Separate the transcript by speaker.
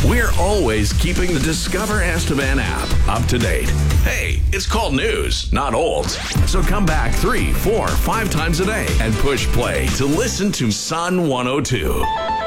Speaker 1: We're always keeping the Discover Estevan app up to date. Hey, it's called news, not old. So come back 3, 4, 5 times a day and push play to listen to Sun 102.